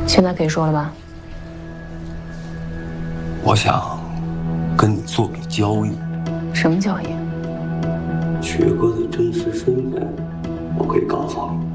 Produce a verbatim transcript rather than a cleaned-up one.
现在可以说了吧？ 我想跟你做笔交易。 什么交易？ 曲哥的真实身份，我可以告诉你。